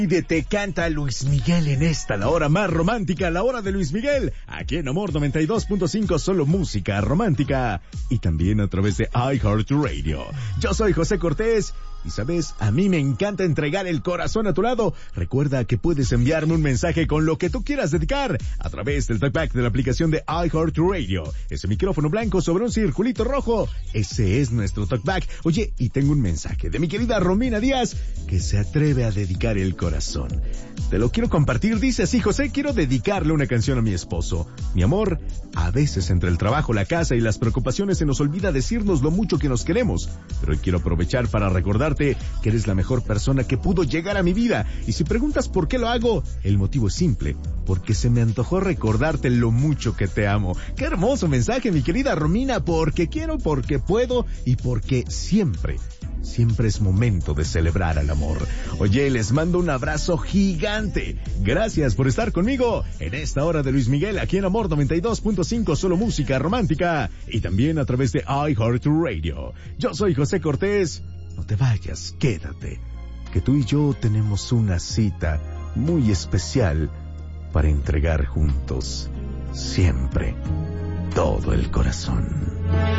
Te canta Luis Miguel en esta, la hora más romántica, la hora de Luis Miguel, aquí en Amor 92.5, solo música romántica, y también a través de iHeartRadio. Yo soy José Cortés, y sabes, a mí me encanta entregar el corazón a tu lado. Recuerda que puedes enviarme un mensaje con lo que tú quieras dedicar a través del talkback de la aplicación de iHeartRadio. Ese micrófono blanco sobre un circulito rojo, ese es nuestro talkback. Oye, y tengo un mensaje de mi querida Romina Díaz, que se atreve a dedicar el corazón. Te lo quiero compartir, dice así: José, quiero dedicarle una canción a mi esposo. Mi amor, a veces entre el trabajo, la casa y las preocupaciones se nos olvida decirnos lo mucho que nos queremos, pero hoy quiero aprovechar para recordarte que eres la mejor persona que pudo llegar a mi vida. Y si preguntas por qué lo hago, el motivo es simple: porque se me antojó recordarte lo mucho que te amo. Qué hermoso mensaje, mi querida Romina. Porque quiero, porque puedo y porque siempre es momento de celebrar al amor. Oye, les mando un abrazo gigante. Gracias por estar conmigo en esta hora de Luis Miguel, aquí en Amor 92.5, solo música romántica, y también a través de iHeartRadio. Yo soy José Cortés. No te vayas, quédate, que tú y yo tenemos una cita muy especial para entregar juntos siempre todo el corazón.